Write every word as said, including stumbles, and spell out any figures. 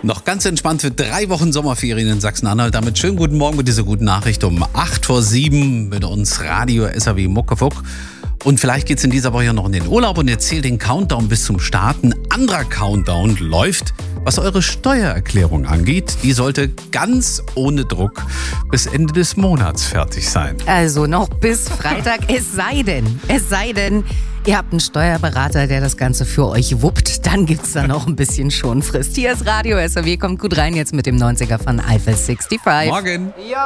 Noch ganz entspannt für drei Wochen Sommerferien in Sachsen-Anhalt. Damit schönen guten Morgen mit dieser guten Nachricht um acht vor sieben mit uns Radio S R W Muckefuck. Und vielleicht geht's in dieser Woche ja noch in den Urlaub und ihr zählt den Countdown bis zum Start. Ein anderer Countdown läuft, was eure Steuererklärung angeht. Die sollte ganz ohne Druck bis Ende des Monats fertig sein. Also noch bis Freitag, es sei denn, es sei denn, ihr habt einen Steuerberater, der das Ganze für euch wuppt. Dann gibt's da noch ein bisschen Schonfrist. Hier ist Radio S R W, kommt gut rein jetzt mit dem neunziger von Eiffel fünfundsechzig. Morgen. Ja.